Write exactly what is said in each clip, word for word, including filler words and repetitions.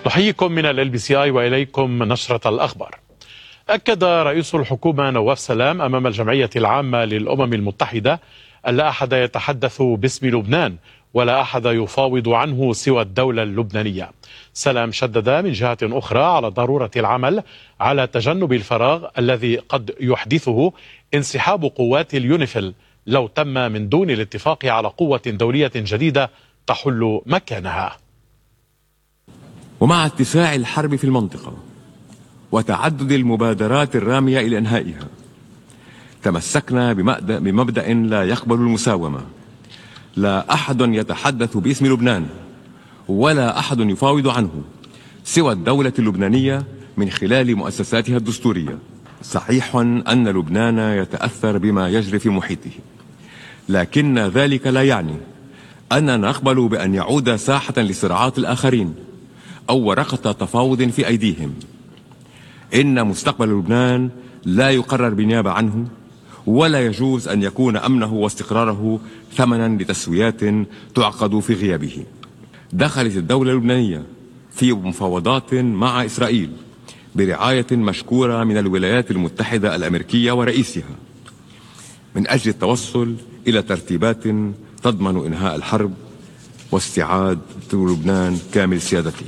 نحييكم من ال بي سي آي وإليكم نشرة الأخبار. أكد رئيس الحكومة نواف سلام أمام الجمعية العامة للأمم المتحدة أن لا أحد يتحدث باسم لبنان ولا أحد يفاوض عنه سوى الدولة اللبنانية. سلام شدد من جهة أخرى على ضرورة العمل على تجنب الفراغ الذي قد يحدثه انسحاب قوات اليونيفيل لو تم من دون الاتفاق على قوة دولية جديدة تحل مكانها. ومع اتساع الحرب في المنطقة وتعدد المبادرات الرامية إلى إنهائها، تمسكنا بمبدأ, بمبدأ لا يقبل المساومة. لا أحد يتحدث باسم لبنان ولا أحد يفاوض عنه سوى الدولة اللبنانية من خلال مؤسساتها الدستورية. صحيح أن لبنان يتأثر بما يجري في محيطه، لكن ذلك لا يعني أننا نقبل بأن يعود ساحة لصراعات الآخرين أو ورقة تفاوض في أيديهم. إن مستقبل لبنان لا يقرر بالنيابة عنه، ولا يجوز أن يكون أمنه واستقراره ثمنا لتسويات تعقد في غيابه. دخلت الدولة اللبنانية في مفاوضات مع إسرائيل برعاية مشكورة من الولايات المتحدة الأمريكية ورئيسها من أجل التوصل إلى ترتيبات تضمن إنهاء الحرب واستعادة لبنان كامل سيادته.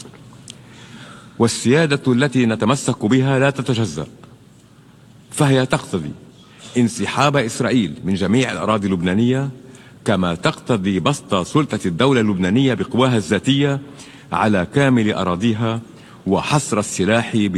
والسيادة التي نتمسك بها لا تتجزأ، فهي تقتضي انسحاب إسرائيل من جميع الأراضي اللبنانية، كما تقتضي بسط سلطة الدولة اللبنانية بقواها الذاتية على كامل أراضيها وحصر السلاح